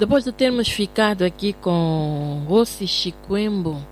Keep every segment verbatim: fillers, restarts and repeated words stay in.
Depois de termos ficado aqui com Rossi Chiquembo,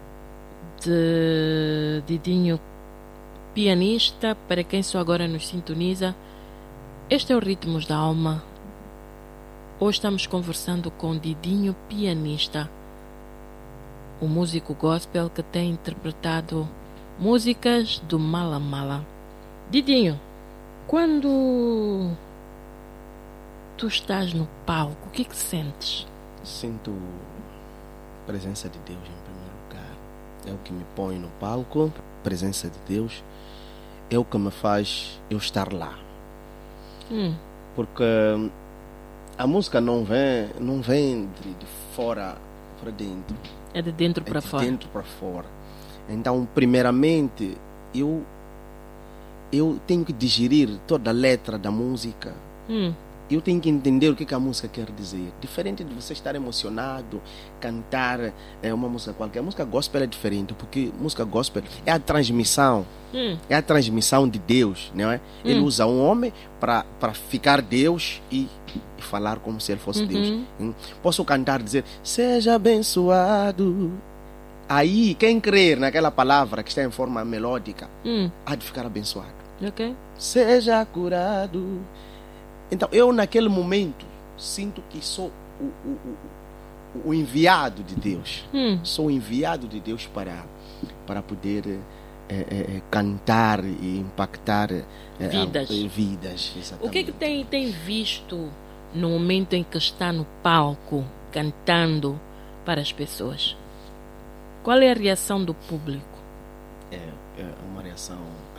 de Didinho, pianista, para quem só agora nos sintoniza, este é o Ritmos da Alma. Hoje estamos conversando com Didinho, pianista, o músico gospel que tem interpretado músicas do Mala Mala. Didinho, quando tu estás no palco, o que que sentes? Sinto a presença de Deus em primeiro lugar. É o que me põe no palco, a presença de Deus é o que me faz eu estar lá. Hum. Porque a música não vem, não vem de, de fora para dentro. É de dentro para é de fora. dentro para fora. Então, primeiramente, eu eu tenho que digerir toda a letra da música. Hum. Eu tenho que entender o que, que a música quer dizer. Diferente de você estar emocionado, cantar é, uma música qualquer. A música gospel é diferente, porque música gospel é a transmissão. Hum. É a transmissão de Deus, não é? Ele Hum. usa um homem para ficar Deus e, e falar como se ele fosse Uhum. Deus. Hum? Posso cantar, dizer, seja abençoado. Aí, quem crer naquela palavra que está em forma melódica, Hum. há de ficar abençoado. Ok. Seja curado. Então, eu naquele momento sinto que sou o, o, o, o enviado de Deus. Hum. Sou o enviado de Deus para, para poder é, é, cantar e impactar é, Vidas. é, vidas. O que é que tem, tem visto no momento em que está no palco, cantando para as pessoas? Qual é a reação do público? É, é uma reação...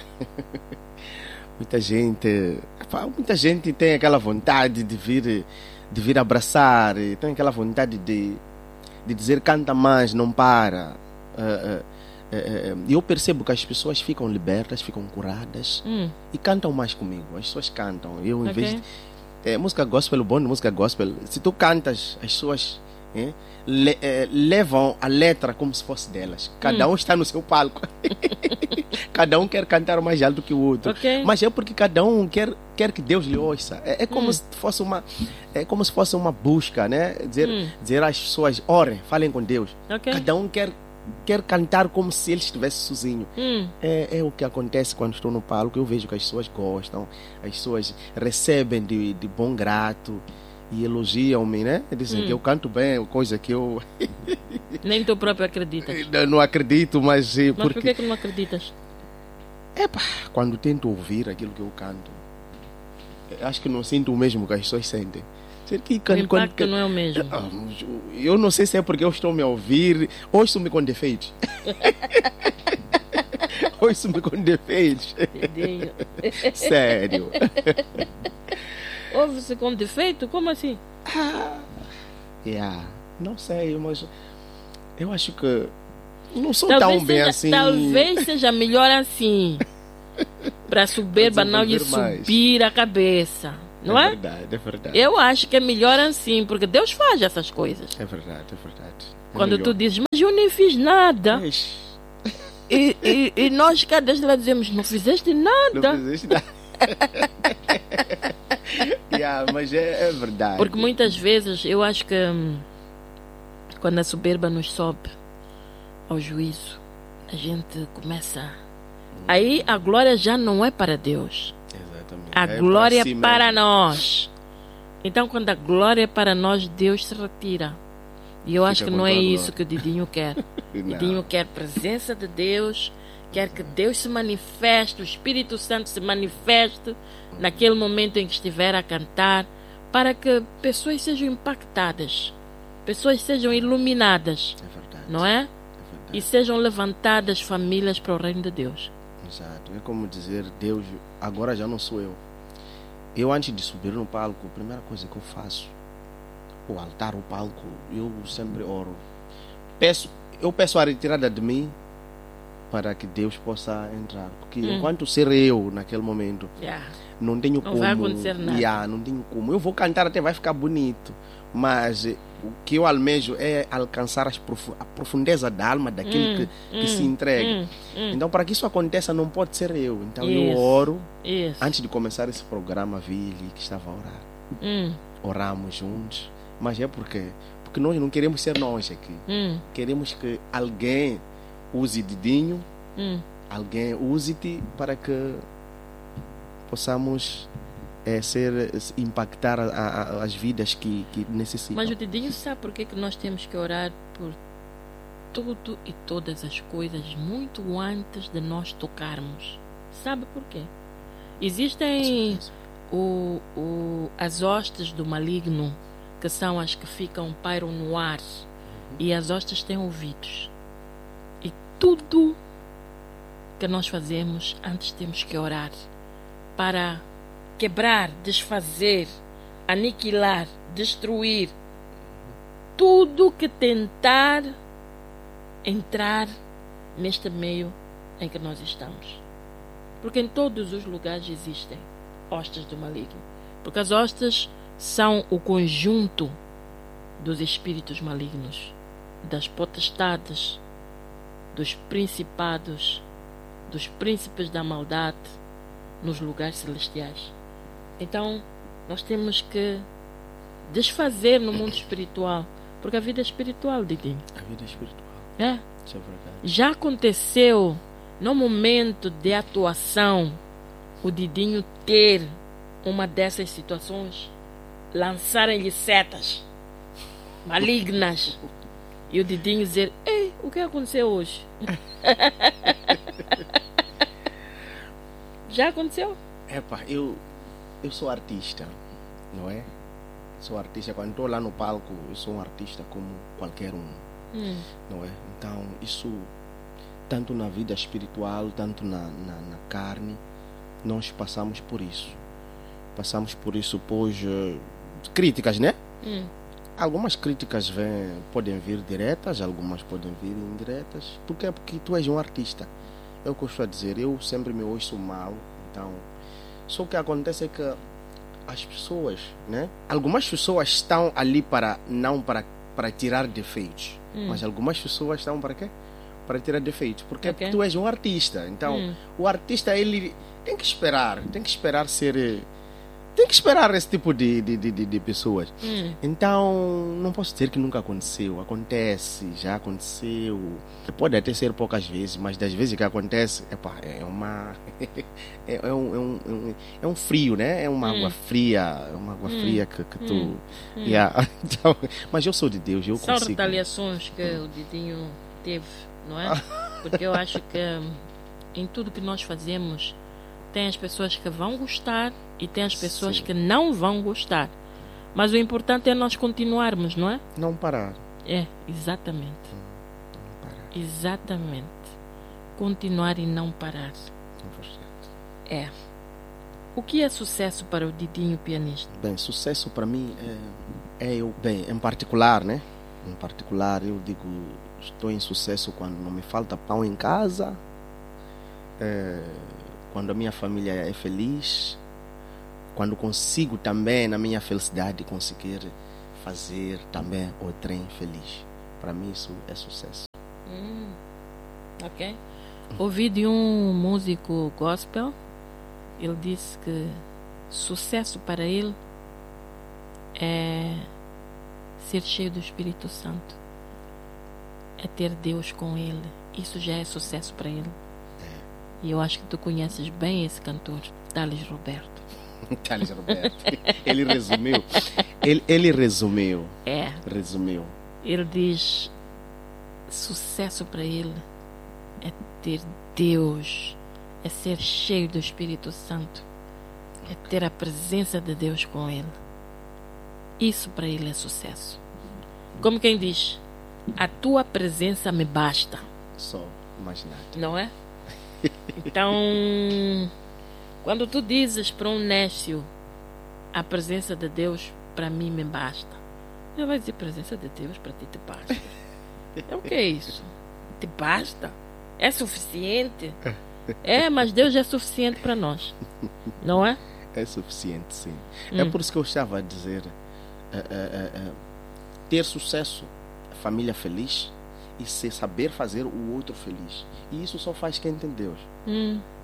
Muita gente, muita gente tem aquela vontade de vir, de vir abraçar, tem aquela vontade de, de dizer canta mais, não para. E eu percebo que as pessoas ficam libertas, ficam curadas Hum. e cantam mais comigo. As pessoas cantam. Eu, em Ok. vez de, é, música gospel, o bom de música gospel, se tu cantas, as pessoas é, le, é, levam a letra como se fosse delas. Cada Hum. um está no seu palco. Cada um quer cantar mais alto que o outro. Ok. Mas é porque cada um quer, quer que Deus lhe ouça. É, é como Hum. se fosse uma é como se fosse uma busca, né? Dizer, Hum. dizer às pessoas, orem, falem com Deus. Ok. Cada um quer, quer cantar como se ele estivesse sozinho. Hum. É, é o que acontece quando estou no palco. Eu vejo que as pessoas gostam, as pessoas recebem de, de bom grato e elogiam-me, né? Dizem Hum. que eu canto bem, coisa que eu Nem tu próprio acreditas. não acredito, mas é Mas por porque que que não acreditas? Epa, quando tento ouvir aquilo que eu canto, acho que não sinto o mesmo que as pessoas sentem. Sei que O quando, quando, impacto não é o mesmo. Ah, eu não sei se é porque eu estou me a ouvir, ou estou-me com defeitos. Ou estou-me com defeitos. Didinho. Sério. Ouve-se com defeito? Como assim? Yeah. Não sei, mas eu acho que não sou Talvez tão bem seja, assim. talvez seja melhor assim. Para a soberba não lhe Desenvolver mais. subir a cabeça. Não é? é? verdade, é verdade. Eu acho que é melhor assim, porque Deus faz essas coisas. É verdade, é verdade. É Quando melhor. tu dizes, mas eu nem fiz nada. Eish, E, e, e nós cada vez lá dizemos, não fizeste não nada. fizeste nada. Yeah, mas é, é verdade. Porque muitas vezes eu acho que hum, quando a soberba nos sobe ao juízo, a gente começa. Aí a glória já não é para Deus. Exatamente. A É glória é si para mesmo. nós. Então, quando a glória é para nós, Deus se retira. E eu Fica acho que com não é toda a isso glória. que o Didinho quer. O Não. Didinho quer a presença de Deus, quer que Deus se manifeste, o Espírito Santo se manifeste naquele momento em que estiver a cantar, para que pessoas sejam impactadas, pessoas sejam iluminadas, É verdade. não é? É verdade. E sejam levantadas famílias para o reino de Deus. Exato. É como dizer, Deus, agora já não sou eu. Eu, antes de subir no palco, a primeira coisa que eu faço, o altar, o palco, eu sempre oro. Peço, eu peço a retirada de mim para que Deus possa entrar. Porque Hum. enquanto ser eu naquele momento, Yeah. não tenho Não como. vai acontecer nada. Yeah, não tenho como. Eu vou cantar até vai ficar bonito. Mas eh, o que eu almejo é alcançar as profu- a profundeza da alma daquele Hum, que, que hum, se entrega. hum, hum. Então, para que isso aconteça, não pode ser eu. Então, Isso. eu oro. Isso. Antes de começar esse programa, vi ele que estava a orar. Hum. Oramos juntos. Mas é porque porque nós não queremos ser nós aqui. Hum. Queremos que alguém use Didinho, Hum. alguém use-te para que possamos é, ser, impactar a, a, as vidas que, que necessitam. Mas o Didinho sabe por que que nós temos que orar por tudo e todas as coisas muito antes de nós tocarmos. Sabe por quê? Existem o, o, as hostes do maligno, que são as que ficam, pairam no ar, e as hostes têm ouvidos. E tudo que nós fazemos, antes temos que orar para quebrar, desfazer, aniquilar, destruir tudo que tentar entrar neste meio em que nós estamos. Porque em todos os lugares existem hostes do maligno. Porque as hostes são o conjunto dos espíritos malignos, das potestades, dos principados, dos príncipes da maldade nos lugares celestiais. Então, nós temos que desfazer no mundo espiritual, porque a vida é espiritual, Didinho. A vida é espiritual. É. Isso é verdade. Já aconteceu no momento de atuação o Didinho ter uma dessas situações, lançarem-lhe setas malignas e o Didinho dizer: ei, o que aconteceu hoje? Já aconteceu? Epa, eu, eu sou artista, não é? Sou artista. Quando estou lá no palco, eu sou um artista como qualquer um, Hum. não é? Então, isso, tanto na vida espiritual, tanto na, na, na carne, nós passamos por isso. Passamos por isso, pois, eh, críticas, né? Hum. Algumas críticas vêm, podem vir diretas, algumas podem vir indiretas. Por quê? Porque tu és um artista. É o que eu estou a dizer. Eu sempre me ouço mal. Então, só o que acontece é que as pessoas, né? Algumas pessoas estão ali para não para, para tirar defeitos. Hum. Mas algumas pessoas estão para quê? Para tirar defeitos. Porque, Ok. porque tu és um artista. Então, Hum. o artista, ele tem que esperar. Tem que esperar ser... eh, Tem que esperar esse tipo de, de, de, de- de pessoas. Hum. Então, não posso dizer que nunca aconteceu. Acontece, já aconteceu. Pode até ser poucas vezes, mas das vezes que acontece, epá, é uma. é, é um, é, um, é um- é um frio, né? É uma Hum. água fria. É uma água Hum. fria que, que tu. Hum. Yeah. Então, mas eu sou de Deus, eu São consigo. retaliações que o Didinho teve, não é? Porque eu acho que hum, em tudo que nós fazemos tem as pessoas que vão gostar e tem as pessoas Sim. que não vão gostar. Mas o importante é nós continuarmos, não é? Não parar. É, exatamente. Não parar. Exatamente. Continuar e não parar. cem por cento. É. O que é sucesso para o Didinho pianista? Bem, sucesso para mim é, é eu, bem, em particular, né? Em particular, eu digo, estou em sucesso quando não me falta pão em casa, é, quando a minha família é feliz, quando consigo também, na minha felicidade, conseguir fazer também o trem feliz. Para mim, isso é sucesso. Hum, ok. Ouvi de um músico gospel, ele disse que sucesso para ele é ser cheio do Espírito Santo, é ter Deus com ele. Isso já é sucesso para ele. E eu acho que tu conheces bem esse cantor, Thales Roberto. Thales Roberto. Ele resumiu. Ele, ele resumiu. É, Resumiu. ele diz: sucesso para ele é ter Deus, é ser cheio do Espírito Santo, é ter a presença de Deus com ele. Isso para ele é sucesso. Como quem diz: a tua presença me basta, Só, mais nada. não é? Então, quando tu dizes para um nécio: a presença de Deus para mim me basta, ele vai dizer: presença de Deus para ti te basta. É o que é isso? Te basta? É suficiente? É, mas Deus é suficiente para nós, não é? É suficiente, sim. Hum. É por isso que eu estava a dizer: é, é, é, é, ter sucesso, família feliz e se saber fazer o outro feliz. E isso só faz quem tem Deus. Hum,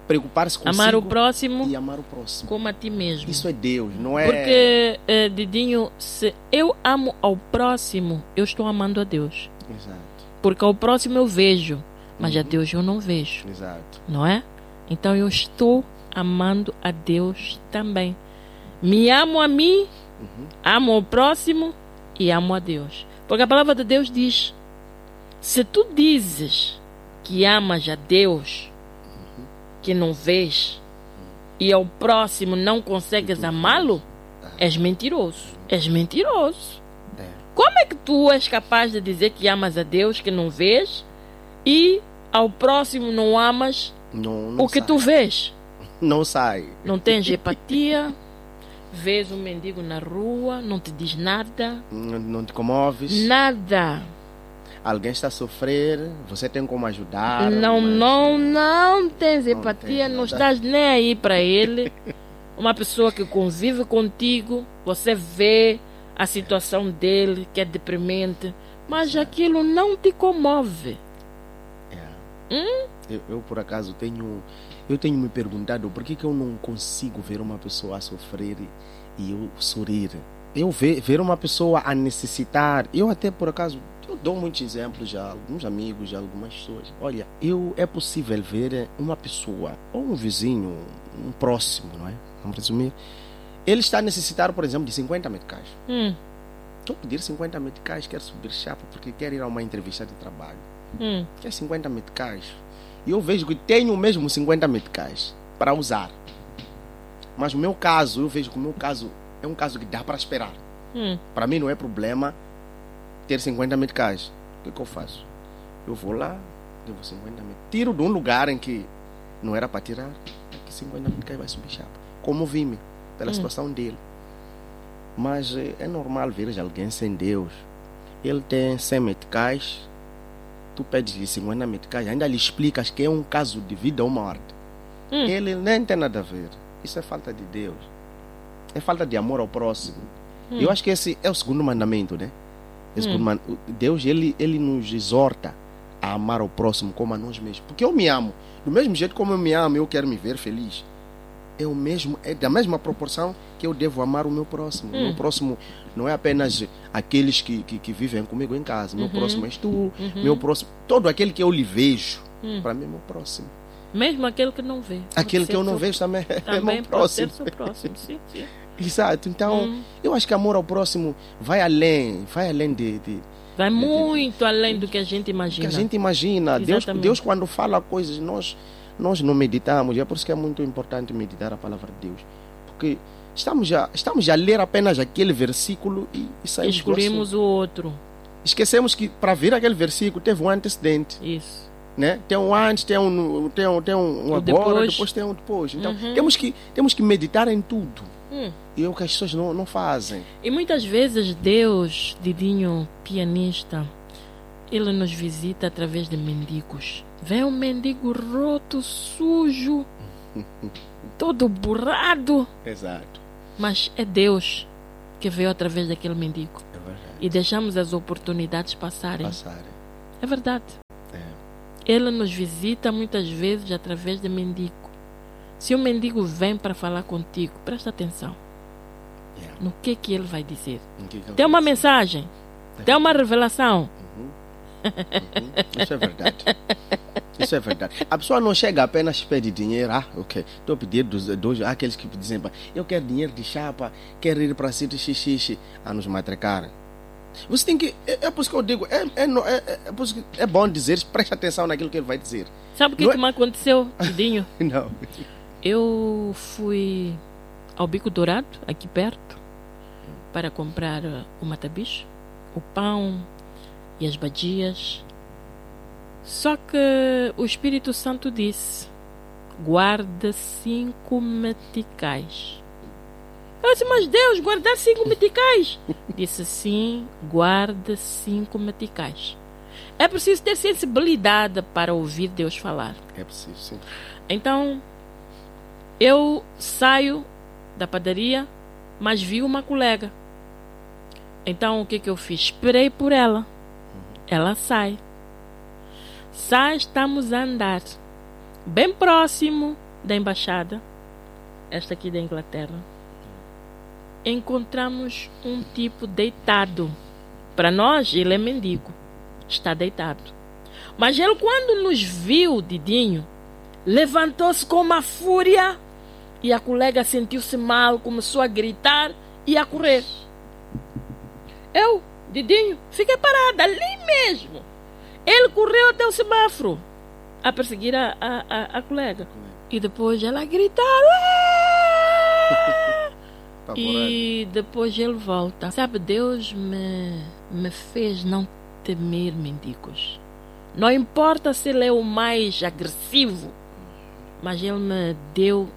preocupar-se consigo amar o próximo e amar o próximo. como a ti mesmo. Isso é Deus, não é... Porque, eh, Didinho, se eu amo ao próximo, eu estou amando a Deus. Exato. Porque ao próximo eu vejo, mas Uhum. a Deus eu não vejo. Exato. Não é? Então eu estou amando a Deus também. Me amo a mim, Uhum. amo ao próximo e amo a Deus. Porque a palavra de Deus diz: se tu dizes que amas a Deus, que não vês, e ao próximo não consegues amá-lo, és mentiroso. És mentiroso. É. Como é que tu és capaz de dizer que amas a Deus, que não vês, e ao próximo não amas Não, não o que sai. tu vês? Não sai. Não tens empatia, vês um mendigo na rua, não te diz nada, Não, não te comoves. nada. Alguém está a sofrer, você tem como ajudar. Não, mas- não, não tens Não empatia, tens não nada. estás nem aí para ele. Uma pessoa que convive contigo, você vê a situação dele, que é deprimente, mas aquilo não te comove. É. Hum? Eu, eu, por acaso, tenho, eu tenho me perguntado por que, que eu não consigo ver uma pessoa a sofrer e eu sorrir. Eu ver, ver uma pessoa a necessitar. Eu até, por acaso, eu dou muitos exemplos a alguns amigos, a algumas pessoas. Olha, eu, é possível ver uma pessoa, ou um vizinho, um próximo, não é? Vamos resumir. Ele está a necessitar, por exemplo, de cinquenta meticais. Hum, Estou a pedir cinquenta meticais, quer subir chapa porque quer ir a uma entrevista de trabalho. hum, Quer cinquenta meticais. E eu vejo que tenho mesmo cinquenta meticais para usar. Mas o meu caso, eu vejo que o meu caso é um caso que dá para esperar. hum. Para mim não é problema ter cinquenta meticais. O que, que eu faço? Eu vou lá, devo cinquenta meticais. Tiro de um lugar em que não era para tirar. Aqui cinquenta meticais vai subir chapa. Comovi-me pela Hum. situação dele. Mas eh, é normal ver alguém sem Deus. Ele tem cem meticais. Tu pedes-lhe cinquenta meticais, ainda lhe explicas que é um caso de vida ou morte. Hum. Ele nem tem nada a ver. Isso é falta de Deus. É falta de amor ao próximo. Hum. Eu acho que esse é o segundo mandamento, né? O segundo Hum. man- o- Deus, ele, ele nos exorta a amar ao próximo como a nós mesmos. Porque eu me amo. Do mesmo jeito como eu me amo, eu quero me ver feliz. É, o mesmo, é da mesma proporção que eu devo amar o meu próximo. O Hum. meu próximo não é apenas aqueles que, que, que vivem comigo em casa. Meu Uhum. próximo és tu. Uhum. Meu próximo, todo aquele que eu lhe vejo, Hum. para mim é meu próximo. Mesmo aquele que não vê. Aquele que eu não Pode ser vejo também é seu- meu Também pode ser próximo. seu próximo, sim, sim. Exato. Então, Hum. eu acho que amor ao próximo vai além, vai além de, de, Vai muito além do que a gente que imagina. a gente imagina. Deus, Exatamente. Deus, quando fala coisas, nós, nós não meditamos. E é por isso que é muito importante meditar a palavra de Deus. Porque estamos a, estamos a ler apenas aquele versículo e, e saímos do Escolhemos assunto. o outro. Esquecemos que para ver aquele versículo teve um antecedente. Isso. Né? Tem um antes, tem um, tem um, tem um O agora, depois. depois tem um depois. Então, Uhum. temos, que, temos que meditar em tudo. Hum. E é o que as pessoas não, não fazem. E muitas vezes Deus, Didinho, pianista, ele nos visita através de mendigos. Vem um mendigo roto, sujo, todo borrado. Exato. Mas é Deus que veio através daquele mendigo. É verdade. E deixamos as oportunidades passarem. Passarem. É verdade. É. Ele nos visita muitas vezes através de mendigo. Se o mendigo vem para falar contigo, presta atenção Yeah. no que que ele vai dizer. O que que eu Tem uma vou dizer? mensagem, tem uma revelação. Uhum. Uhum. Isso é verdade. Isso é verdade. A pessoa não chega apenas pede dinheiro. Ah, ok. Estou a pedir dos, dos aqueles que dizem, "Pá, eu quero dinheiro de chapa, quero ir para sítio xixi a nos matracar." Você tem que. É, é por isso que eu digo, é, é, no- é, é, é por isso que é bom dizer, preste atenção naquilo que ele vai dizer. Sabe o que, Não que é- me aconteceu, Didinho? Não. Eu fui ao Bico Dourado, aqui perto, para comprar uh, o matabicho, o pão e as badias. Só que o Espírito Santo disse: guarda cinco meticais. Eu disse: mas Deus, guardar cinco meticais? Disse: sim, guarda cinco meticais. É preciso ter sensibilidade para ouvir Deus falar. É possível, sim. Então, eu saio da padaria, mas vi uma colega. Então, o que que eu fiz? Esperei por ela. Ela sai. Sai, estamos a andar. Bem próximo da embaixada, esta aqui da Inglaterra, encontramos um tipo deitado. Para nós, ele é mendigo, está deitado. Mas ele, quando nos viu, Didinho, levantou-se com uma fúria e a colega sentiu-se mal, começou a gritar e a correr. Eu, Didinho, fiquei parada ali mesmo. Ele correu até o semáforo a perseguir a, a, a, a colega. E depois ela gritar. E depois ele volta. Sabe, Deus me, me fez não temer mendigos. Não importa se ele é o mais agressivo, mas ele me deu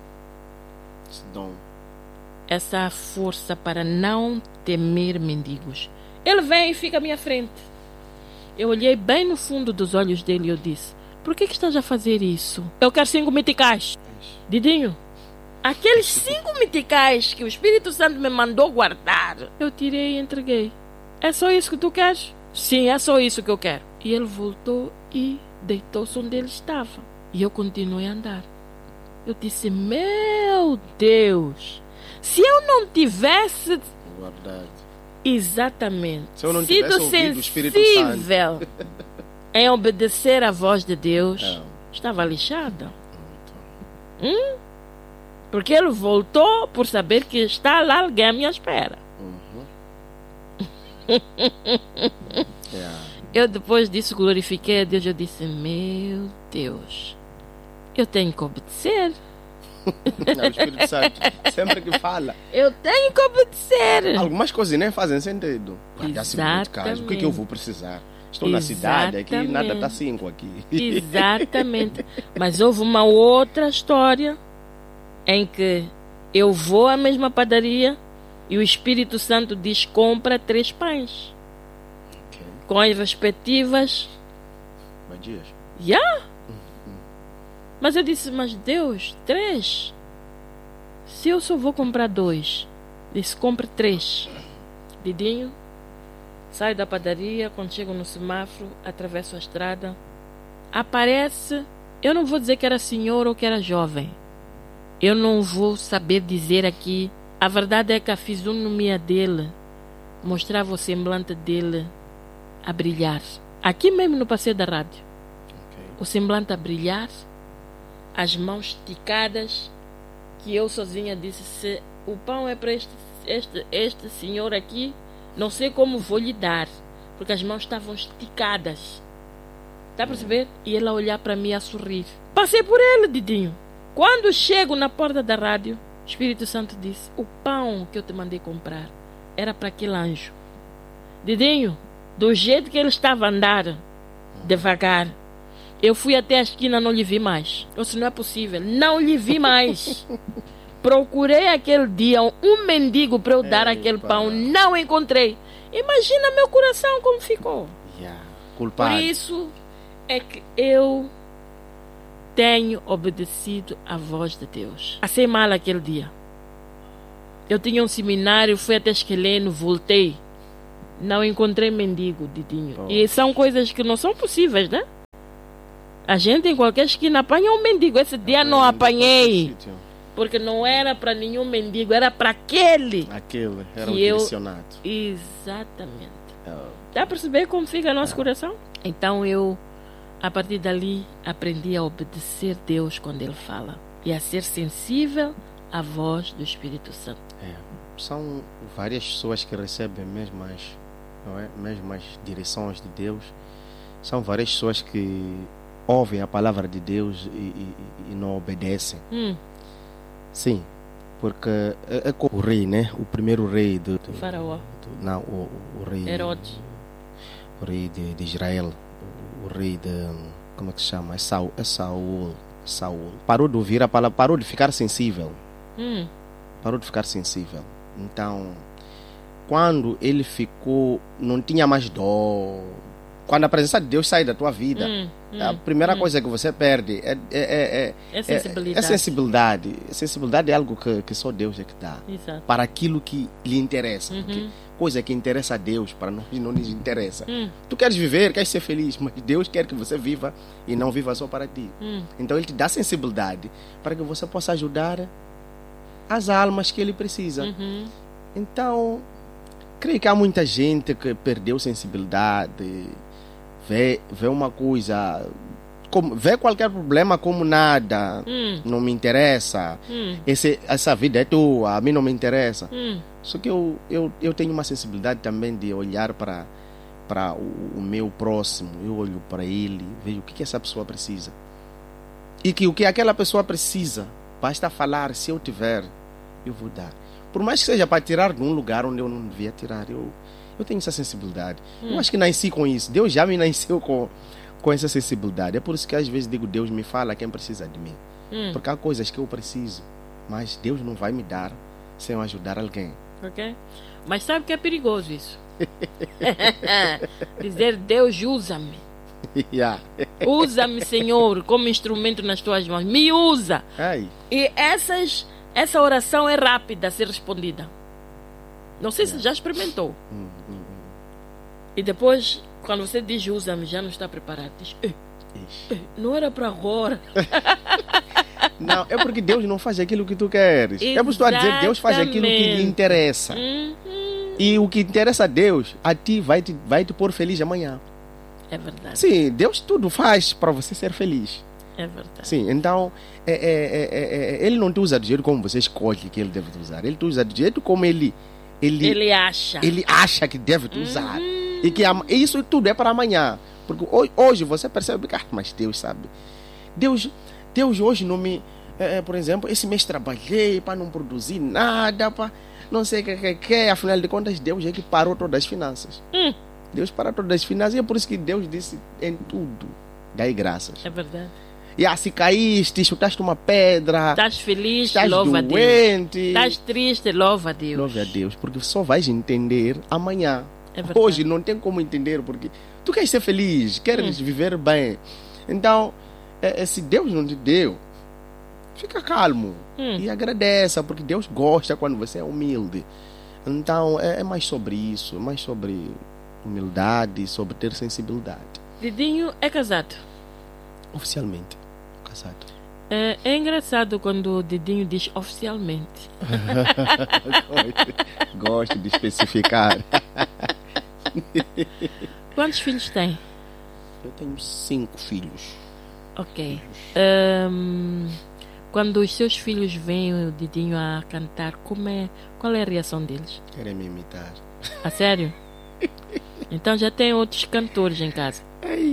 essa força para não temer mendigos. Ele vem e fica à minha frente. Eu olhei bem no fundo dos olhos dele e eu disse: por que que estás a fazer isso? Eu quero cinco meticais. Didinho, aqueles cinco meticais que o Espírito Santo me mandou guardar, eu tirei e entreguei. É só isso que tu queres? Sim, é só isso que eu quero. E ele voltou e deitou-se onde ele estava. E eu continuei a andar. Eu disse: meu Deus, se eu não tivesse guardado, exatamente, se eu não sido tivesse ouvido o Espírito sensível Santo em obedecer à voz de Deus, Não. estava lixada. Hum? Porque ele voltou por saber que está lá alguém à minha espera. Uhum. Yeah. Eu depois disso glorifiquei a Deus. Eu disse: meu Deus, eu tenho que obedecer. Não, o Espírito Santo sempre que fala, Eu tenho que obedecer. algumas coisas nem fazem sentido. Guardar cinco meticais, o que é que eu vou precisar? Estou na cidade aqui, nada está cinco aqui. Exatamente. Mas houve uma outra história em que eu vou à mesma padaria e o Espírito Santo diz: compra três pães. Okay. Com as respectivas. Magias. Yeah. Mas eu disse: mas Deus, três? Se eu só vou comprar dois. Disse: compre três. Didinho, saio da padaria, quando chego no semáforo, atravesso a estrada, aparece, eu não vou dizer que era senhor ou que era jovem. Eu não vou saber dizer aqui. A verdade é que a fisionomia dele mostrava o semblante dele a brilhar. Aqui mesmo no passeio da rádio. Okay. O semblante a brilhar, as mãos esticadas, que eu sozinha disse: se o pão é para este, este, este senhor aqui, não sei como vou lhe dar, porque as mãos estavam esticadas. Está a perceber? E ele a olhar para mim, a sorrir. Passei por ele, Didinho. Quando chego na porta da rádio, o Espírito Santo disse: o pão que eu te mandei comprar era para aquele anjo. Didinho, do jeito que ele estava a andar, devagar, eu fui até a esquina, não lhe vi mais. Eu disse: não é possível, não lhe vi mais. Procurei aquele dia um mendigo para eu dar Ei, aquele pá. pão, não encontrei. Imagina meu coração como ficou. Yeah. Por Culpado. isso é que eu tenho obedecido à voz de Deus. Passei mal aquele dia. Eu tinha um seminário, fui até Esqueleno, voltei. Não encontrei mendigo, Didinho. Pô. E são coisas que não são possíveis, né? A gente em qualquer esquina apanha um mendigo. Esse dia não apanhei, porque não era para nenhum mendigo, era para aquele. Aquele era Que o eu- direcionado. Exatamente. Oh. Dá para perceber como fica nosso coração? Então eu, a partir dali, aprendi a obedecer Deus quando Ele fala e a ser sensível à voz do Espírito Santo. É. São várias pessoas que recebem mesmo as, não é? mesmo as direções de Deus. São várias pessoas que ouvem a palavra de Deus e, e- e não obedecem. Hum, Sim, porque é, é como o rei, né? O primeiro rei do, do- o faraó, do- não, o, o rei Herodes. o rei de, de Israel, o, o rei de, como é que se chama? É Saul, é Saul, Saul. Parou de ouvir a palavra, parou de ficar sensível, Hum, parou de ficar sensível. Então, quando ele ficou, não tinha mais dó. Quando a presença de Deus sai da tua vida, hum, Hum, a primeira hum. coisa que você perde é, é, é, é sensibilidade. É, é sensibilidade. Sensibilidade é algo que, que só Deus é que dá. Exato. Para aquilo que lhe interessa. Uhum. Porque coisa que interessa a Deus, para nós não nos interessa. Hum. Tu queres viver, queres ser feliz, mas Deus quer que você viva e não viva só para ti. Hum. Então Ele te dá sensibilidade para que você possa ajudar as almas que Ele precisa. Uhum. Então, creio que há muita gente que perdeu sensibilidade, vê, vê uma coisa, como, vê qualquer problema como nada, hum. não me interessa, hum. Esse, essa vida é tua, a mim não me interessa. Hum. Só que eu, eu, eu tenho uma sensibilidade também de olhar para, para o, o meu próximo, eu olho para ele, vejo o que, que essa pessoa precisa. E que o que aquela pessoa precisa, basta falar, se eu tiver, eu vou dar. Por mais que seja para tirar de um lugar onde eu não devia tirar, eu, eu tenho essa sensibilidade. Hum. Eu acho que nasci com isso. Deus já me nasceu com, com essa sensibilidade. É por isso que às vezes digo, Deus me fala quem precisa de mim. Hum. Porque há coisas que eu preciso, mas Deus não vai me dar sem eu ajudar alguém. Ok? Mas sabe que é perigoso isso? Dizer, Deus usa-me. Yeah. Usa-me, Senhor, como instrumento nas tuas mãos. Me usa. Ai. E essas, essa oração é rápida a ser respondida. Não sei yeah. se já experimentou. Hum, hum, hum. E depois, quando você diz usa-me, já não está preparado. Diz, ei, ei, não era para agora. Não, é porque Deus não faz aquilo que tu queres. Exatamente. É por isso que estou a dizer, Deus faz aquilo que lhe interessa. Uhum. E o que interessa a Deus, a ti vai te, vai te pôr feliz amanhã. É verdade. Sim, Deus tudo faz para você ser feliz. É verdade. Sim, então é, é, é, é, Ele não te usa do jeito como você escolhe que Ele deve te usar. Ele te usa do jeito como Ele Ele, ele acha Ele acha que deve te usar. Uhum. E que isso tudo é para amanhã. Porque hoje você percebe que, ah, mas Deus sabe. Deus, Deus hoje não me... É, por exemplo, esse mês trabalhei para não produzir nada, para não sei o que, que, que. Afinal de contas, Deus é que parou todas as finanças. Hum. Deus parou todas as finanças e é por isso que Deus disse em tudo, dai graças. É verdade. E ah, se caíste, chutaste uma pedra, estás feliz, estás louva doente, a Deus. Estás triste, louva a Deus. Louva a Deus, porque só vais entender amanhã. É verdade. Hoje não tem como entender, porque tu queres ser feliz, queres hum. viver bem. Então, é, é, se Deus não te deu, fica calmo hum. e agradeça, porque Deus gosta quando você é humilde. Então, é, é mais sobre isso, é mais sobre humildade, sobre ter sensibilidade. Didinho é casado? Oficialmente, casado. É, é engraçado quando o Didinho diz oficialmente. gosto, gosto de especificar. Quantos filhos tem? Eu tenho cinco filhos. Ok. Um, quando os seus filhos veem o Didinho a cantar, como é, qual é a reação deles? Querem me imitar. A sério? Então já tem outros cantores em casa.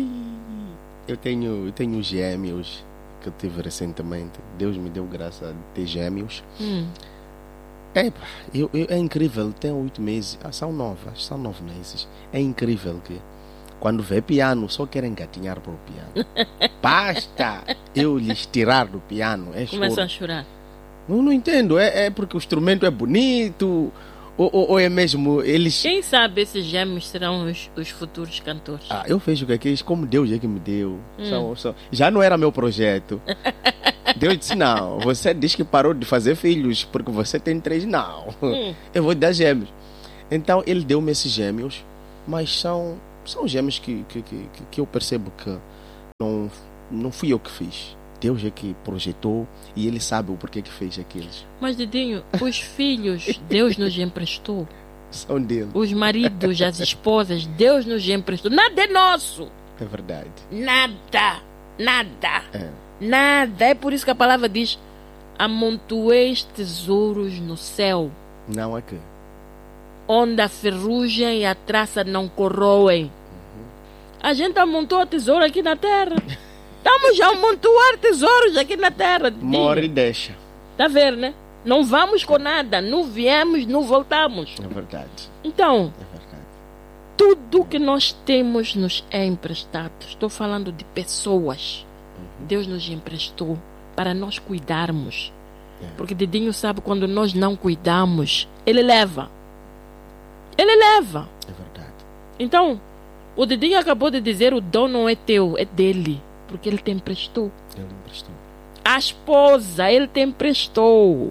Eu tenho, eu tenho gêmeos que eu tive recentemente. Deus me deu graça de ter gêmeos. Hum. É, eu, eu, é incrível, tem oito meses. Ah, são nove, acho que são nove meses. É incrível que quando vê piano, só querem gatinhar para o piano. Basta eu lhes tirar do piano. É Começam a chorar. Eu não entendo, é, é porque o instrumento é bonito. Ou, ou, ou é mesmo eles... Quem sabe esses gêmeos serão os, os futuros cantores? Ah, eu vejo que aqueles, como Deus é que me deu. Hum. São, são, já não era meu projeto. Deus disse, não, você diz que parou de fazer filhos porque você tem três. Não, hum. eu vou te dar gêmeos. Então ele deu-me esses gêmeos, mas são, são gêmeos que, que, que, que eu percebo que não, não fui eu que fiz. Deus é que projetou e Ele sabe o porquê que fez aqueles. Mas, Didinho, os filhos Deus nos emprestou. São dele. Os maridos, as esposas, Deus nos emprestou. Nada é nosso. É verdade. Nada. Nada. É. Nada. É por isso que a palavra diz: amontoeis tesouros no céu. Não é que. Onde a ferrugem e a traça não corroem. Uhum. A gente amontoa tesouro aqui na terra. Estamos a amontoar tesouros aqui na terra. Morre e deixa. Está a ver, né? Não vamos com nada. Não viemos, não voltamos. É verdade. Então, é verdade. Tudo que nós temos nos é emprestado. Estou falando de pessoas. Uhum. Deus nos emprestou para nós cuidarmos. É. Porque Didinho sabe, quando nós não cuidamos, Ele leva. Ele leva. É verdade. Então, o Didinho acabou de dizer: o dom não é teu, é dele. porque ele te emprestou. Ele emprestou. A esposa, ele te emprestou.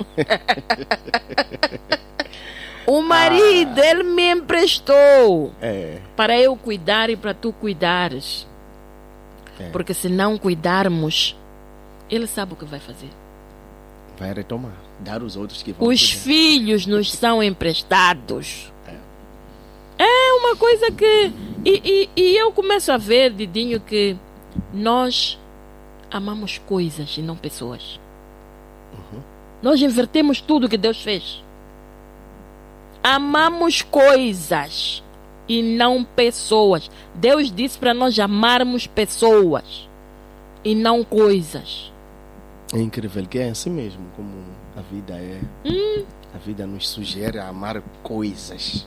O marido, ah. ele me emprestou. É. Para eu cuidar e para tu cuidares. É. Porque se não cuidarmos, ele sabe o que vai fazer. Vai retomar. Dar os outros que vão Os cuidar. filhos nos são emprestados. É, é uma coisa que... E, e, e eu começo a ver, Didinho, que nós amamos coisas e não pessoas. Uhum. Nós invertemos tudo que Deus fez. Amamos coisas e não pessoas. Deus disse para nós amarmos pessoas e não coisas. É incrível que é assim mesmo como a vida é. Hum. A vida nos sugere a amar coisas.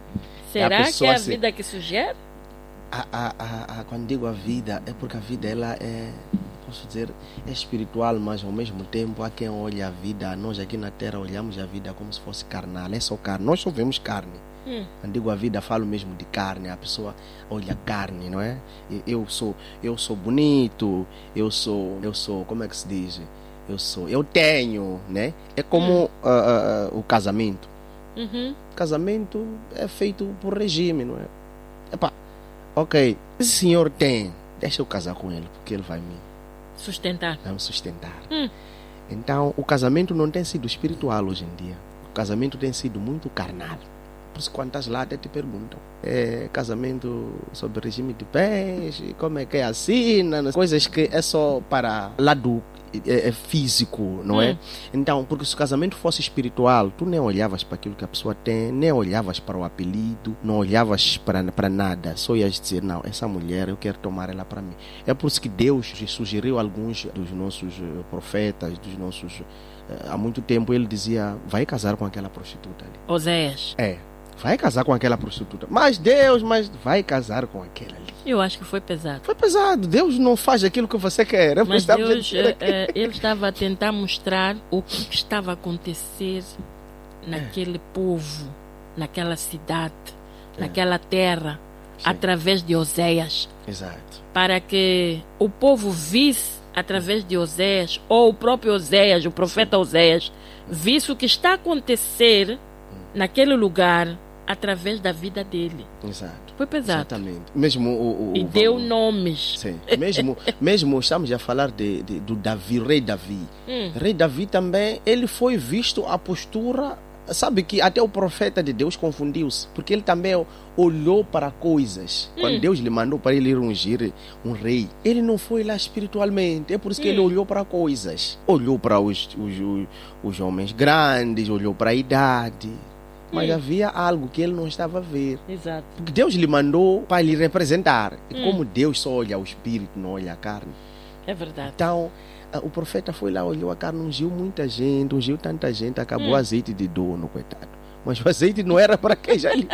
Será que é a se... vida que sugere? A, a, a, a, quando digo a vida, é porque a vida ela é, posso dizer, é espiritual, mas ao mesmo tempo há quem olha a vida. Nós aqui na Terra olhamos a vida como se fosse carnal. É só carne. Nós só vemos carne. Hum. Quando digo a vida, falo mesmo de carne. A pessoa olha carne, não é? Eu sou, eu sou bonito. Eu sou, eu sou, como é que se diz? Eu sou, eu tenho, né? É como hum. uh, uh, o casamento. Uhum. O casamento é feito por regime, não é? Epá, ok, esse senhor tem, deixa eu casar com ele, porque ele vai me sustentar. Vai me sustentar. Hum. Então, o casamento não tem sido espiritual hoje em dia. O casamento tem sido muito carnal. Por isso, quantas lá até te perguntam. É casamento sob regime de peixe, como é que é assim, coisas que é só para lado é, é físico, não hum. é? Então, porque se o casamento fosse espiritual, tu nem olhavas para aquilo que a pessoa tem, nem olhavas para o apelido, não olhavas para, para nada, só ias dizer, não, essa mulher eu quero tomar ela para mim. É por isso que Deus sugeriu alguns dos nossos profetas, dos nossos... Há muito tempo ele dizia, vai casar com aquela prostituta ali. Oséias. É. Vai casar com aquela prostituta. Mas Deus, mas vai casar com aquela ali. Eu acho que foi pesado. Foi pesado. Deus não faz aquilo que você quer. É mas Deus, é, é, ele estava a tentar mostrar o que estava a acontecer naquele é. povo, naquela cidade, é. naquela terra, sim, através de Oséias. Exato. Para que o povo visse através de Oséias, ou o próprio Oséias, o profeta sim. Oséias, visse o que está a acontecer naquele lugar através da vida dele. Exato. Foi pesado. Exatamente. Mesmo o, o, e o deu valor. nomes. Sim. Mesmo, mesmo estamos a falar de, de, do Davi, rei Davi. Hum. Rei Davi também, ele foi visto a postura, sabe que até o profeta de Deus confundiu-se, porque ele também olhou para coisas. Hum. Quando Deus lhe mandou para ele ir ungir um rei, ele não foi lá espiritualmente. É por isso que hum. ele olhou para coisas. Olhou para os, os, os, os homens grandes, olhou para a idade. Mas hum. havia algo que ele não estava a ver. Exato. Porque Deus lhe mandou para lhe representar. E hum. como Deus só olha o espírito, não olha a carne. É verdade. Então, o profeta foi lá, olhou a carne, ungiu muita gente, ungiu tanta gente, acabou o hum. azeite de dono, coitado. Mas o azeite não era para quem já ali.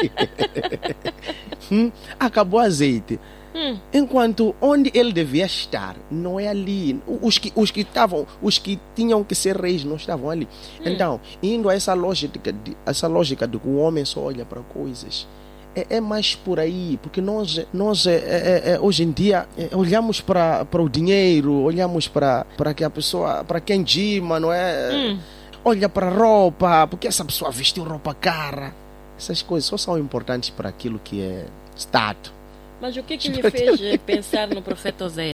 hum? Acabou o azeite. Hum. Enquanto onde ele devia estar, não é ali. Os que, os que estavam, os que tinham que ser reis não estavam ali. Hum. Então, indo a essa lógica, de, essa lógica de que o homem só olha para coisas, é, é mais por aí, porque nós, nós é, é, é, hoje em dia é, olhamos para, para o dinheiro, olhamos para, para que a pessoa, para quem dima, não é? Hum. Olha para a roupa, porque essa pessoa vestiu roupa cara. Essas coisas só são importantes para aquilo que é status. Mas o que que lhe fez pensar no profeta Oséias?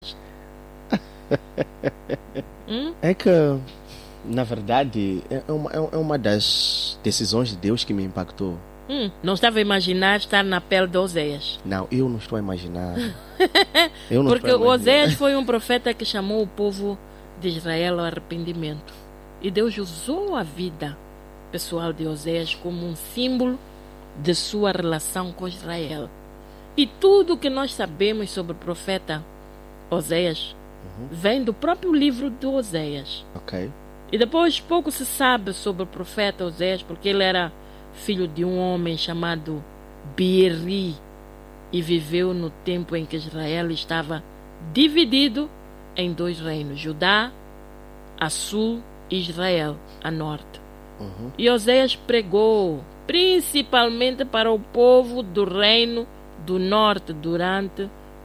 hum? É que, na verdade, é uma, é uma das decisões de Deus que me impactou. Hum, não estava a imaginar estar na pele de Oséias. Não, eu não estou a imaginar. eu não Porque estou a imaginar. Oséias foi um profeta que chamou o povo de Israel ao arrependimento. E Deus usou a vida pessoal de Oséias como um símbolo de sua relação com Israel. E tudo que nós sabemos sobre o profeta Oséias uhum. vem do próprio livro de Oséias. Ok. E depois pouco se sabe sobre o profeta Oséias, porque ele era filho de um homem chamado Bieri e viveu no tempo em que Israel estava dividido em dois reinos, Judá a sul e Israel a norte. Uhum. E Oséias pregou principalmente para o povo do reino do norte durante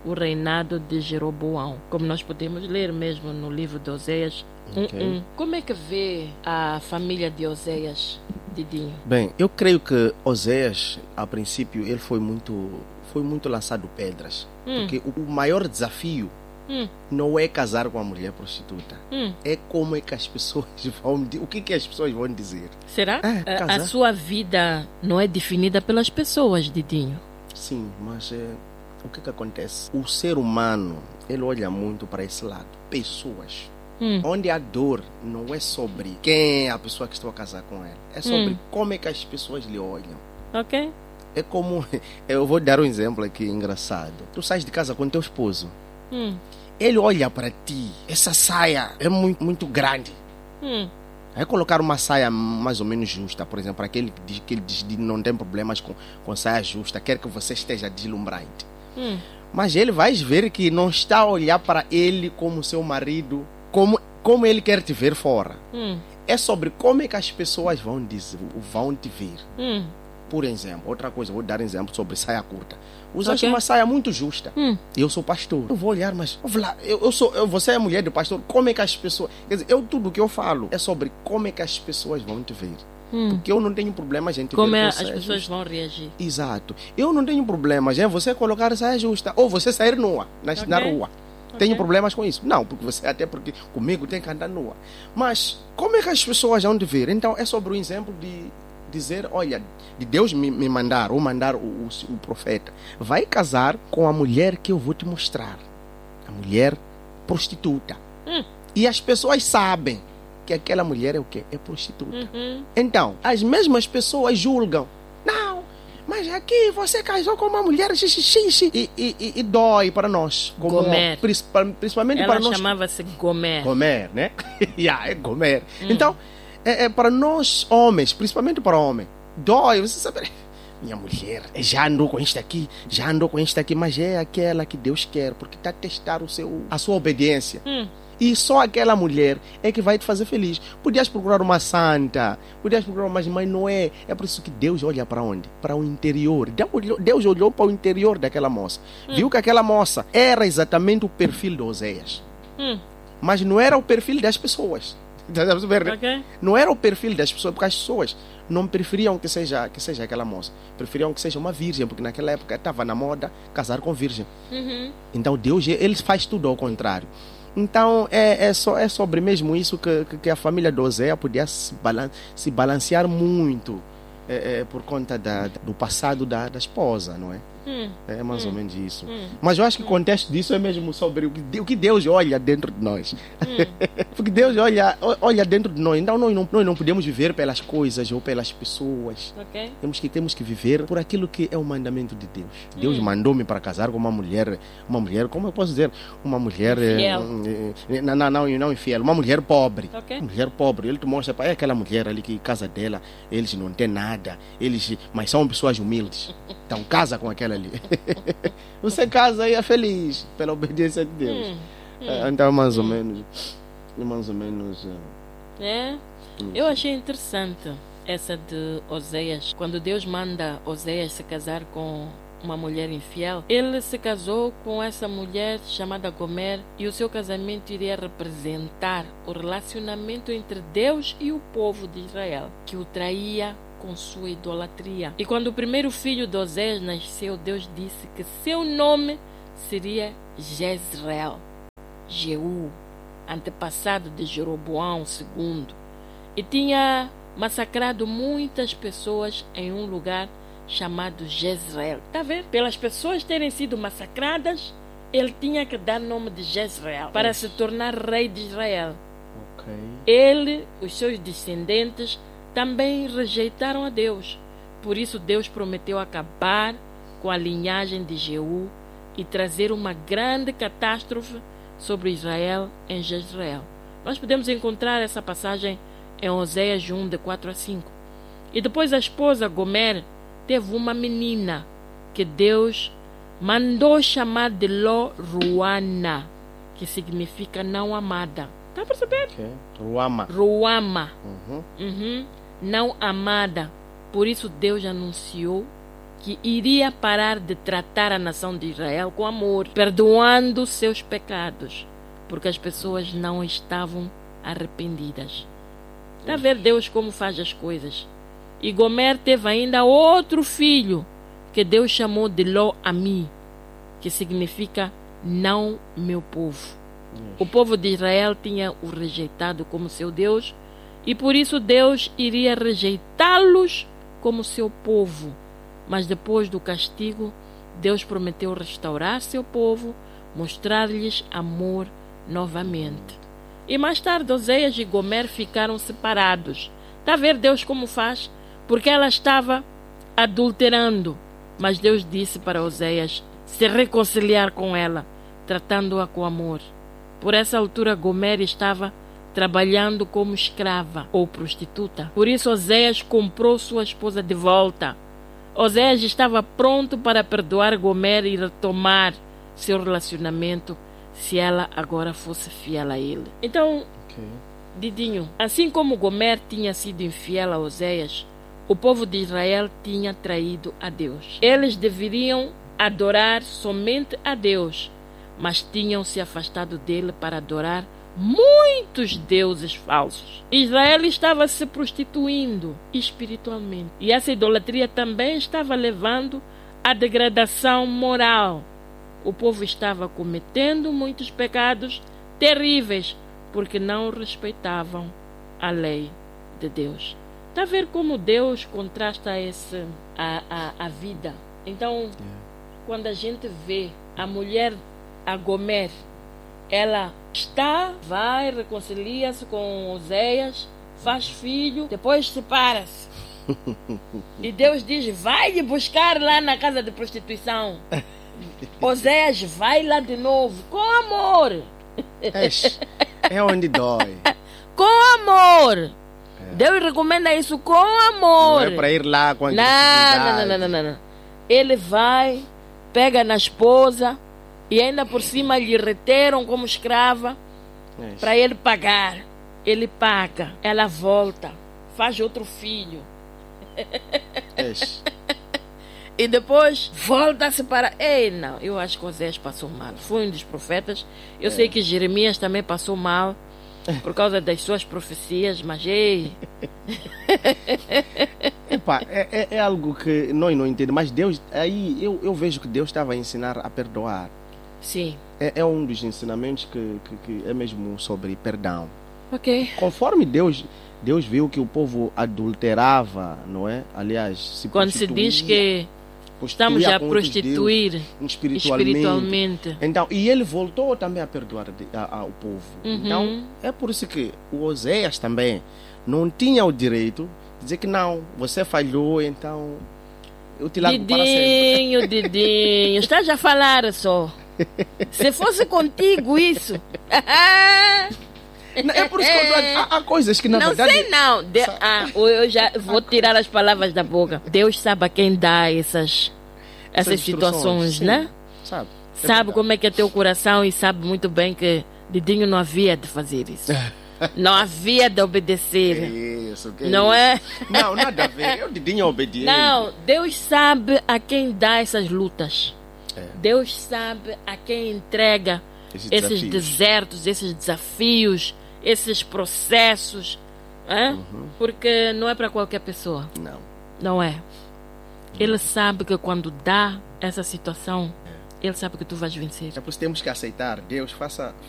o reinado de Jeroboão, como nós podemos ler mesmo no livro de Oséias. Ok. um, um. Como é que vê a família de Oséias, Didinho? Bem, eu creio que Oséias, a princípio, ele foi muito, foi muito lançado pedras. Hum. Porque o o maior desafio Hum, não é casar com uma mulher prostituta. hum. É como é que as pessoas vão... di- O que, que as pessoas vão dizer? Será? É, a, a casar. sua vida não é definida pelas pessoas, Didinho. Sim, mas é, o que, que acontece? O ser humano, ele olha muito para esse lado. Pessoas. Hum. Onde a dor não é sobre quem é a pessoa que estou a casar com ela. É sobre Hum. como é que as pessoas lhe olham. Ok? É como... Eu vou dar um exemplo aqui engraçado. Tu sais de casa com teu esposo. Hum, Ele olha para ti. Essa saia é muito, muito grande. hum, Aí colocar uma saia mais ou menos justa, por exemplo, aquele que diz que ele diz que não tem problemas com, com saia justa, quer que você esteja deslumbrante. hum. Mas ele vai ver que não está a olhar para ele como seu marido, como, como ele quer te ver fora. Hum, É sobre como é que as pessoas vão, dizer, vão te ver. hum, Por exemplo, outra coisa, vou dar um exemplo sobre saia curta. Usaste Ok. uma saia muito justa. hum. Eu sou pastor. Eu vou olhar, mas eu, vou lá, eu, eu sou, eu, você é mulher de pastor. Como é que as pessoas... Quer dizer, eu, tudo que eu falo é sobre como é que as pessoas vão te ver. Hum. Porque eu não tenho problema, gente. Como ver é, com as saia pessoas justa. vão reagir? Exato. Eu não tenho problemas em você colocar saia justa ou você sair nua na, Ok. na rua. Ok. Tenho problemas com isso? Não, porque você até porque comigo tem que andar nua. Mas como é que as pessoas vão te ver? Então é sobre o exemplo de dizer, olha, de Deus me, me mandar ou mandar o, o, o profeta, vai casar com a mulher que eu vou te mostrar. A mulher prostituta. Hum. E as pessoas sabem que aquela mulher é o quê? É prostituta. Uhum. Então, as mesmas pessoas julgam. Não, mas aqui você casou com uma mulher xixi, xixi, e, e, e, e dói para nós. Como, Gomer. principal- Principalmente Ela para nós. chamava-se Gomer. Gomer, né? yeah, é Gomer. Então, é, é para nós homens, principalmente para homem, dói. Você sabe, minha mulher já andou com isto aqui, já andou com isto aqui, mas é aquela que Deus quer, porque está a testar o seu, a sua obediência. Hum. E só aquela mulher é que vai te fazer feliz. Podias procurar uma santa, podias procurar uma, mas não é. É por isso que Deus olha para onde? Para o interior. Deus olhou, Deus olhou para o interior daquela moça. Hum. Viu que aquela moça era exatamente o perfil de Oséias. Hum. Mas não era o perfil das pessoas. Tá a perceber, né? Ok? Não era o perfil das pessoas, porque as pessoas não preferiam que seja, que seja aquela moça. Preferiam que seja uma virgem, porque naquela época estava na moda casar com virgem. Uhum. Então Deus, ele faz tudo ao contrário. Então é, é, só, é sobre mesmo isso que, que, que a família de Oséias podia se, balan se balancear muito é, é, por conta da, do passado da, da esposa, não é? Hum. É mais ou menos isso. Hum. Mas eu acho que o contexto disso é mesmo sobre o que, o que Deus olha dentro de nós. Porque Deus olha, olha dentro de nós. Então nós não, nós não podemos viver pelas coisas ou pelas pessoas. Ok? Temos que, temos que viver por aquilo que é o mandamento de Deus. Deus mandou-me para casar com uma mulher, uma mulher, como eu posso dizer? Uma mulher... Infiel. eh, eh, não, não, não, não infiel, uma mulher pobre. Ok. Uma mulher pobre. Ele te mostra, é aquela mulher ali que casa dela, eles não têm nada, eles, mas são pessoas humildes. Então casa com aquela ali. Você casa e é feliz pela obediência de Deus. Hum. É, então mais ou menos, mais ou menos. eh, É. Eu achei interessante essa de Oséias. Quando Deus manda Oséias se casar com uma mulher infiel, ele se casou com essa mulher chamada Gomer, e o seu casamento iria representar o relacionamento entre Deus e o povo de Israel, que o traía com sua idolatria. E quando o primeiro filho de Oséias nasceu, Deus disse que seu nome seria Jezreel, Jeú, antepassado de Jeroboão segundo, e tinha massacrado muitas pessoas em um lugar chamado Jezreel. Está vendo? Pelas pessoas terem sido massacradas, ele tinha que dar nome de Jezreel para se tornar rei de Israel. Ok. Ele, os seus descendentes, também rejeitaram a Deus. Por isso Deus prometeu acabar com a linhagem de Jeú e trazer uma grande catástrofe sobre Israel em Jezreel. Nós podemos encontrar essa passagem em Oséias um, de quatro a cinco. E depois a esposa Gomer teve uma menina que Deus mandou chamar de Lo-Ruana, que significa não amada. Está a perceber? Ok. Ruama. Ruama. Uhum. Uhum. Não amada. Por isso Deus anunciou que iria parar de tratar a nação de Israel com amor, perdoando seus pecados, porque as pessoas não estavam arrependidas. Está a ver Deus como faz as coisas. E Gomer teve ainda outro filho, que Deus chamou de Lo-Ami, que significa não meu povo. O povo de Israel tinha o rejeitado como seu Deus, e por isso Deus iria rejeitá-los como seu povo. Mas depois do castigo, Deus prometeu restaurar seu povo, mostrar-lhes amor novamente. E mais tarde, Oséias e Gomer ficaram separados. Está a ver Deus como faz? Porque ela estava adulterando. Mas Deus disse para Oséias se reconciliar com ela, tratando-a com amor. Por essa altura, Gomer estava trabalhando como escrava ou prostituta. Por isso, Oséias comprou sua esposa de volta. Oséias estava pronto para perdoar Gomer e retomar seu relacionamento se ela agora fosse fiel a ele. Então, okay. Didinho, assim como Gomer tinha sido infiel a Oséias, o povo de Israel tinha traído a Deus. Eles deveriam adorar somente a Deus, mas tinham se afastado dele para adorar muitos deuses falsos. Israel estava se prostituindo espiritualmente, e essa idolatria também estava levando à degradação moral. O povo estava cometendo muitos pecados terríveis porque não respeitavam a lei de Deus. Está a ver como Deus contrasta esse, a, a, a vida? Então, yeah. Quando a gente vê a mulher, a Gomer, ela está, vai, reconcilia-se com Oséias, faz filho, depois separa-se. E Deus diz, vai lhe buscar lá na casa de prostituição. Oséias vai lá de novo, com amor. É onde dói. Com amor. É. Deus recomenda isso com amor. Não é para ir lá com a não, não, não, não, não, não. Ele vai, pega na esposa e ainda por cima lhe reteram como escrava é para ele pagar. Ele paga, ela volta, faz outro filho. É. E depois volta a separar. Ei, não, eu acho que Oséias passou mal. Foi um dos profetas. Eu é. sei que Jeremias também passou mal por causa das suas profecias, mas ei. Epá, é, é, é algo que nós não entendemos, mas Deus, aí eu, eu vejo que Deus estava a ensinar a perdoar. Sim. É, é um dos ensinamentos que, que, que é mesmo sobre perdão. Ok. Conforme Deus, Deus viu que o povo adulterava, não é? Aliás, se quando se diz que estamos a prostituir Deus, espiritualmente. espiritualmente. Então, e ele voltou também a perdoar a, a, o povo. Uhum. Então, é por isso que o Oséias também não tinha o direito de dizer que não, você falhou, então eu te largo Didinho, para sempre. Didinho, Didinho, estás a falar só. Se fosse contigo isso... É por isso que eu, há, há coisas que na não verdade... Não sei não. De, ah, eu já vou tirar as palavras da boca. Deus sabe a quem dá essas, essas, essas situações, sim, né? Sabe. É sabe como é que é teu coração e sabe muito bem que Didinho não havia de fazer isso. Não havia de obedecer. Que isso, que não isso. é? Não, nada a ver. Eu Didinho obediente. Não, Deus sabe a quem dá essas lutas. É. Deus sabe a quem entrega esses, esses desertos, esses desafios, esses processos, é? Uhum. Porque não é para qualquer pessoa. Não. Não é. Ele sabe que quando dá essa situação, é. Ele sabe que tu vais vencer. É por isso que temos que aceitar. Deus, faça,